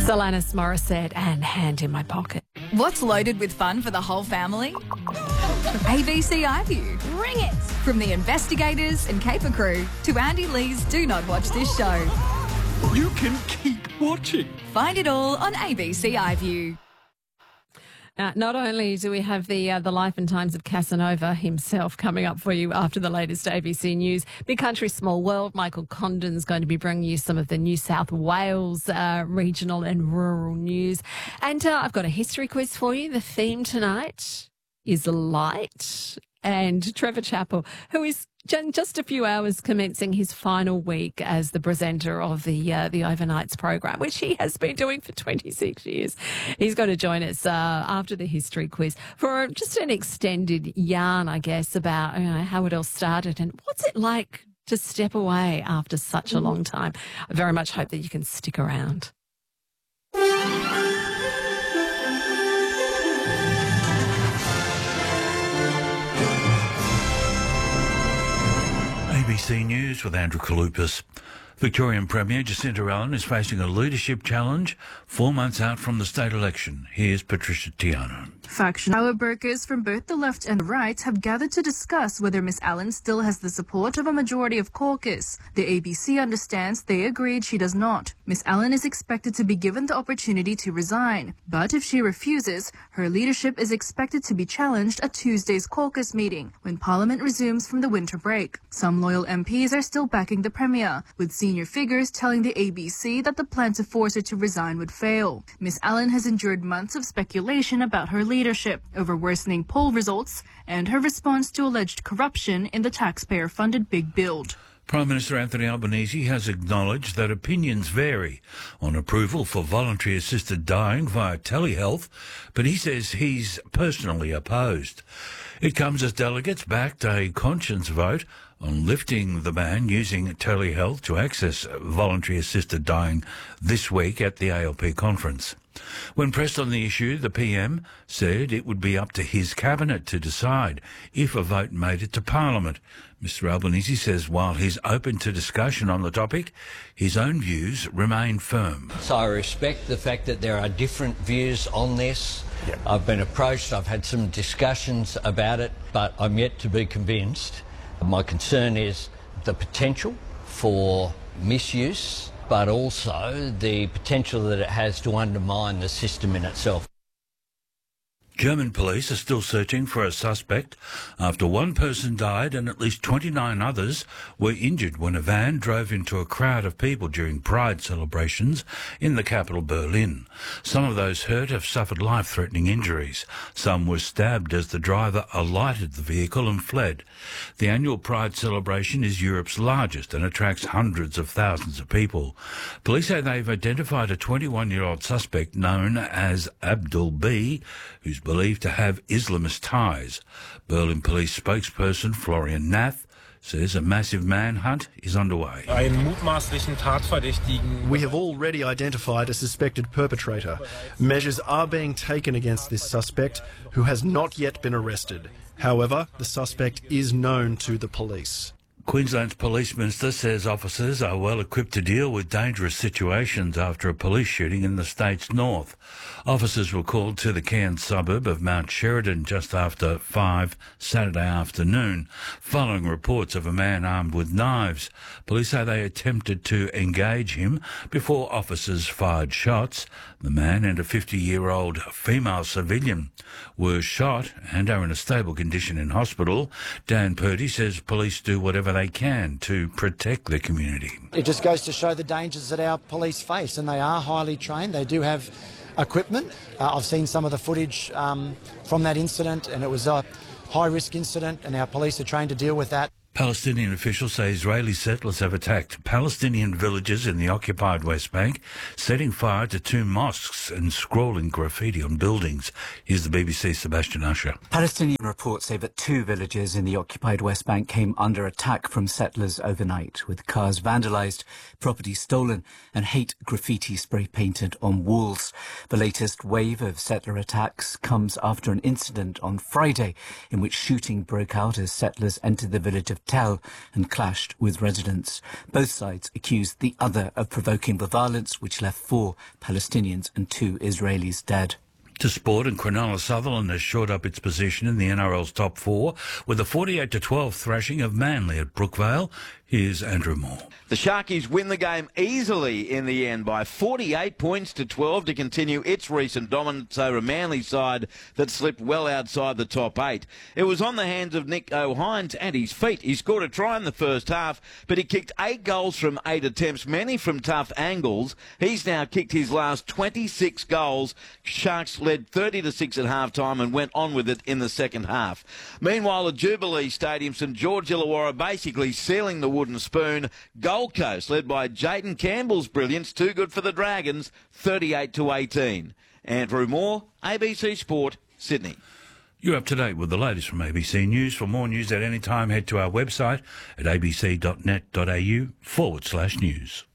Alanis Morissette and Hand in My Pocket. What's loaded with fun for the whole family? ABC iView. Bring it! From the investigators and caper crew to Andy Lee's Do Not Watch This Show. You can keep watching. Find it all on ABC iView. Not only do we have the life and times of Casanova himself coming up for you after the latest ABC News, Big Country, Small World, Michael Condon's going to be bringing you some of the New South Wales regional and rural news. And I've got a history quiz for you. The theme tonight is light. And Trevor Chappell, who is just a few hours commencing his final week as the presenter of the Overnights program, which he has been doing for 26 years. He's going to join us after the history quiz for just an extended yarn, I guess, about how it all started and what's it like to step away after such a long time. I very much hope that you can stick around. ABC News with Andrew Kalupas. Victorian Premier Jacinta Allen is facing a leadership challenge 4 months out from the state election. Here's Patricia Tiano. Faction power brokers from both the left and the right have gathered to discuss whether Miss Allen still has the support of a majority of caucus. The ABC understands they agreed she does not. Miss Allen is expected to be given the opportunity to resign, but if she refuses, her leadership is expected to be challenged at Tuesday's caucus meeting, when Parliament resumes from the winter break. Some loyal MPs are still backing the Premier, with senior figures telling the ABC that the plan to force her to resign would fail. Miss Allen has endured months of speculation about her leadership over worsening poll results and her response to alleged corruption in the taxpayer-funded Big Build. Prime Minister Anthony Albanese has acknowledged that opinions vary on approval for voluntary assisted dying via telehealth, but he says he's personally opposed. It comes as delegates backed a conscience vote on lifting the ban using telehealth to access voluntary assisted dying this week at the ALP conference. When pressed on the issue, the PM said it would be up to his cabinet to decide if a vote made it to Parliament. Mr Albanese says while he's open to discussion on the topic, his own views remain firm. So I respect the fact that there are different views on this. Yep. I've been approached, I've had some discussions about it, but I'm yet to be convinced. My concern is the potential for misuse, but also the potential that it has to undermine the system in itself. German police are still searching for a suspect after one person died and at least 29 others were injured when a van drove into a crowd of people during Pride celebrations in the capital Berlin. Some of those hurt have suffered life-threatening injuries. Some were stabbed as the driver alighted the vehicle and fled. The annual Pride celebration is Europe's largest and attracts hundreds of thousands of people. Police say they've identified a 21-year-old suspect known as Abdul B, who's believed to have Islamist ties. Berlin police spokesperson Florian Nath says a massive manhunt is underway. We have already identified a suspected perpetrator. Measures are being taken against this suspect, who has not yet been arrested. However, the suspect is known to the police. Queensland's police minister says officers are well equipped to deal with dangerous situations after a police shooting in the state's north. Officers were called to the Cairns suburb of Mount Sheridan just after 5 Saturday afternoon, following reports of a man armed with knives. Police say they attempted to engage him before officers fired shots. The man and a 50-year-old female civilian were shot and are in a stable condition in hospital. Dan Purdy says police do whatever they can to protect the community. It just goes to show the dangers that our police face, and they are highly trained. They do have equipment. I've seen some of the footage from that incident, and it was a high-risk incident, and our police are trained to deal with that. Palestinian officials say Israeli settlers have attacked Palestinian villages in the occupied West Bank, setting fire to 2 mosques and scrawling graffiti on buildings. Here's the BBC's Sebastian Usher. Palestinian reports say that 2 villages in the occupied West Bank came under attack from settlers overnight, with cars vandalised, property stolen and hate graffiti spray painted on walls. The latest wave of settler attacks comes after an incident on Friday in which shooting broke out as settlers entered the village of hotel and clashed with residents. Both sides accused the other of provoking the violence, which left 4 Palestinians and 2 Israelis dead. To sport, and Cronulla Sutherland has shored up its position in the NRL's top 4 with a 48-12 thrashing of Manly at Brookvale. Here's Andrew Moore. The Sharkies win the game easily in the end by 48 points to 12 to continue its recent dominance over Manly's side that slipped well outside the top 8. It was on the hands of Nick O'Hines at his feet. He scored a try in the first half, but he kicked 8 goals from 8 attempts, many from tough angles. He's now kicked his last 26 goals. Sharks led 30-6 at half-time and went on with it in the second half. Meanwhile, at Jubilee Stadium, St George Illawarra basically sealing the wooden spoon. Gold Coast, led by Jaden Campbell's brilliance, too good for the Dragons, 38-18. Andrew Moore, ABC Sport, Sydney. You're up to date with the latest from ABC News. For more news at any time, head to our website at abc.net.au/news.